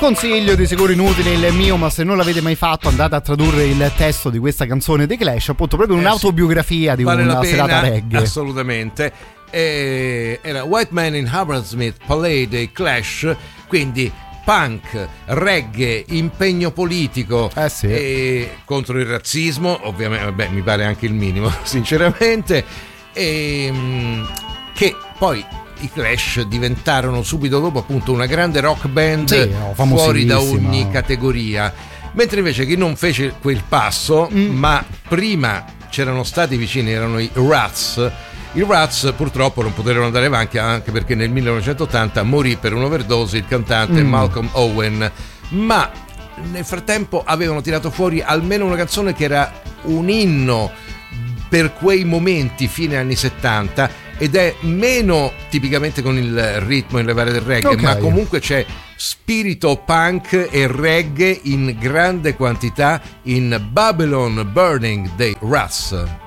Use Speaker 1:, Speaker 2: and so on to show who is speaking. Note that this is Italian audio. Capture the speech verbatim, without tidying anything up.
Speaker 1: Consiglio di sicuro inutile il mio, ma se non l'avete mai fatto andate a tradurre il testo di questa canzone dei Clash, appunto proprio un'autobiografia eh sì, di vale una serata reggae.
Speaker 2: Assolutamente. E era White Man in Hammersmith Palais dei Clash, quindi punk, reggae, impegno politico
Speaker 1: eh sì.
Speaker 2: e contro il razzismo, ovviamente, beh, mi pare anche il minimo, sinceramente, e che poi i Clash diventarono subito dopo appunto una grande rock band
Speaker 1: sì, no,
Speaker 2: fuori da ogni categoria, mentre invece chi non fece quel passo mm. ma prima c'erano stati vicini erano i Ruts. I Ruts purtroppo non poterono andare avanti anche perché nel millenovecentottanta morì per un'overdose il cantante mm. Malcolm Owen, ma nel frattempo avevano tirato fuori almeno una canzone che era un inno per quei momenti fine anni settanta ed è meno tipicamente con il ritmo in levare del reggae, okay. ma comunque c'è spirito punk e reggae in grande quantità in Babylon Burning dei Ruts.